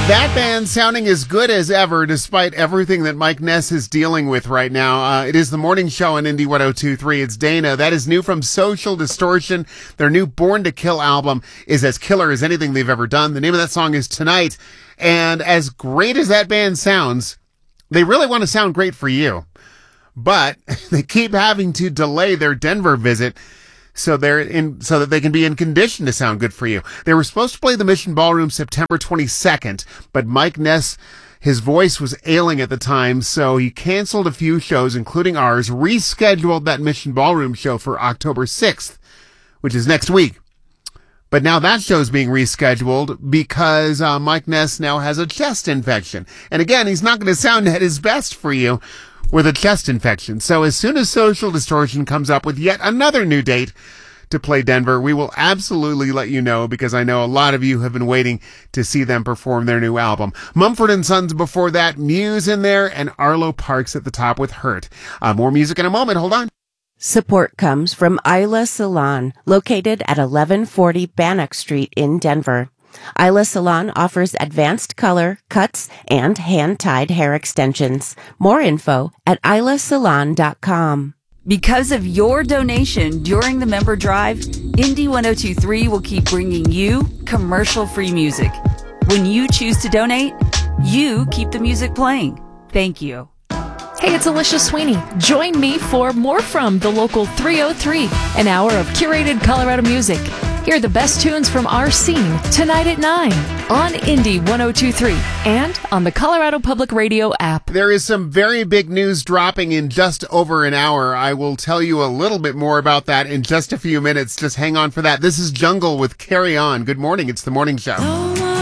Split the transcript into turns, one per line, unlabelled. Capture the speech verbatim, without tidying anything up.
That band sounding as good as ever despite everything that Mike Ness is dealing with right now. Uh, it is the morning show on Indie one oh two point three. It's Dana. That is new from Social Distortion. Their new Born to Kill album is as killer as anything they've ever done. The name of that song is Tonight. And as great as that band sounds, they really want to sound great for you. But they keep having to delay their Denver visit so they're in, so that they can be in condition to sound good for you. They were supposed to play the Mission Ballroom September twenty-second, but Mike Ness, his voice was ailing at the time, so he canceled a few shows, including ours, rescheduled that Mission Ballroom show for October sixth, which is next week. But now that show's being rescheduled because uh, Mike Ness now has a chest infection. And again, he's not going to sound at his best for you with a chest infection. So as soon as Social Distortion comes up with yet another new date to play Denver, we will absolutely let you know, because I know a lot of you have been waiting to see them perform their new album. Mumford and Sons before that, Muse in there, and Arlo Parks at the top with Hurt. Uh, more music in a moment. Hold on.
Support comes from Isla Salon, located at eleven forty Bannock Street in Denver. Isla Salon offers advanced color, cuts, and hand-tied hair extensions. More info at isla salon dot com.
Because of your donation during the member drive, Indie one oh two point three will keep bringing you commercial-free music. When you choose to donate, you keep the music playing. Thank you.
Hey, it's Alicia Sweeney. Join me for More From the Local three oh three, an hour of curated Colorado music. Hear the best tunes from our scene tonight at nine on Indie one oh two point three and on the Colorado Public Radio app.
There is some very big news dropping in just over an hour. I will tell you a little bit more about that in just a few minutes. Just hang on for that. This is Jungle with Carry On. Good morning. It's the morning show.
Oh,